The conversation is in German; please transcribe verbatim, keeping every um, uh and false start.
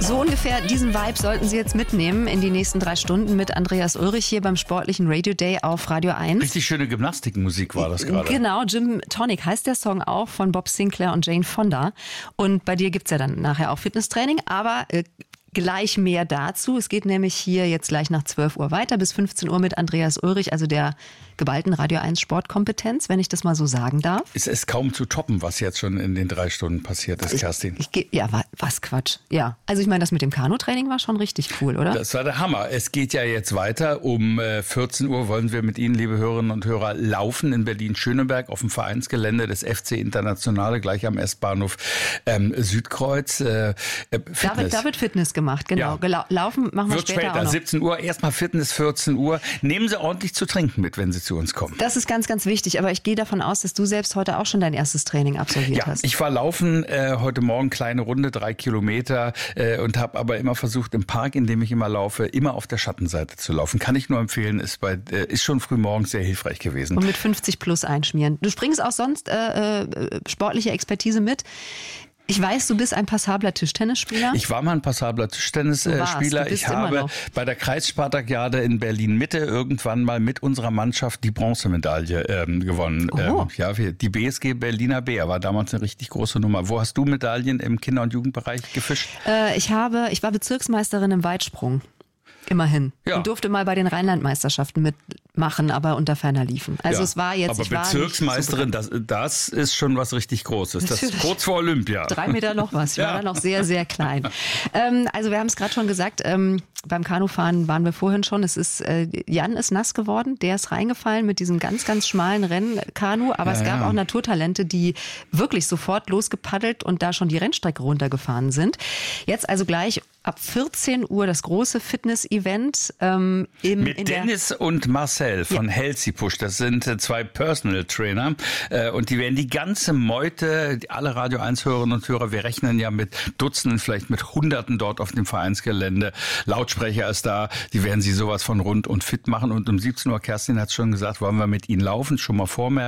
So ungefähr diesen Vibe sollten Sie jetzt mitnehmen in die nächsten drei Stunden mit Andreas Ulrich hier beim sportlichen Radio Day auf Radio eins. Richtig schöne Gymnastikmusik war das gerade. Genau, Gym Tonic heißt der Song auch, von Bob Sinclair und Jane Fonda. Und bei dir gibt's ja dann nachher auch Fitnesstraining, aber äh, gleich mehr dazu. Es geht nämlich hier jetzt gleich nach zwölf Uhr weiter bis fünfzehn Uhr mit Andreas Ulrich, also der geballten Radio eins Sportkompetenz, wenn ich das mal so sagen darf. Es ist kaum zu toppen, was jetzt schon in den drei Stunden passiert ist, Kerstin. Ich, ich, ja, was Quatsch. Ja, also ich meine, das mit dem Kanutraining war schon richtig cool, oder? Das war der Hammer. Es geht ja jetzt weiter. Um vierzehn Uhr wollen wir mit Ihnen, liebe Hörerinnen und Hörer, laufen in Berlin-Schöneberg auf dem Vereinsgelände des F C Internationale, gleich am S-Bahnhof ähm, Südkreuz. Äh, Fitness. Da wird, da wird Fitness gemacht, genau. Ja. Laufen machen wir wird später, später auch noch. siebzehn Uhr, erstmal Fitness, vierzehn Uhr. Nehmen Sie ordentlich zu trinken mit, wenn Sie zu uns kommen. Das ist ganz, ganz wichtig. Aber ich gehe davon aus, dass du selbst heute auch schon dein erstes Training absolviert ja, hast. Ich war laufen äh, heute Morgen, kleine Runde, drei Kilometer äh, und habe aber immer versucht, im Park, in dem ich immer laufe, immer auf der Schattenseite zu laufen. Kann ich nur empfehlen, ist, bei, äh, ist schon früh morgens sehr hilfreich gewesen. Und mit fünfzig plus einschmieren. Du bringst auch sonst äh, äh, sportliche Expertise mit. Ich weiß, du bist ein passabler Tischtennisspieler. Ich war mal ein passabler Tischtennisspieler. Ich habe bei der Kreisspartakiade in Berlin-Mitte irgendwann mal mit unserer Mannschaft die Bronzemedaille ähm, gewonnen. Oh. Ähm, ja, die B S G Berliner Bär war damals eine richtig große Nummer. Wo hast du Medaillen im Kinder- und Jugendbereich gefischt? Äh, ich habe, ich war Bezirksmeisterin im Weitsprung. Immerhin. Ja. Und durfte mal bei den Rheinlandmeisterschaften mitmachen, aber unter ferner liefen. Also ja, es war jetzt. Aber ich Bezirksmeisterin, war so das, das ist schon was richtig Großes. Das ist kurz vor Olympia. Drei Meter noch was. Ich ja. war da noch sehr, sehr klein. ähm, also wir haben es gerade schon gesagt, ähm, beim Kanufahren waren wir vorhin schon. Es ist, äh, Jan ist nass geworden, der ist reingefallen mit diesem ganz, ganz schmalen Rennkanu. Aber ja, es gab ja. auch Naturtalente, die wirklich sofort losgepaddelt und da schon die Rennstrecke runtergefahren sind. Jetzt also gleich ab vierzehn Uhr das große Fitness-Event. Ähm, im, Mit in Dennis der und Marcel von ja. Healthy Push. Das sind äh, zwei Personal Trainer. Äh, und die werden die ganze Meute, die, alle Radio eins Hörerinnen und Hörer, wir rechnen ja mit Dutzenden, vielleicht mit Hunderten dort auf dem Vereinsgelände. Lautsprecher ist da. Die werden sie sowas von rund und fit machen. Und um siebzehn Uhr, Kerstin hat es schon gesagt, wollen wir mit ihnen laufen, schon mal vormerken.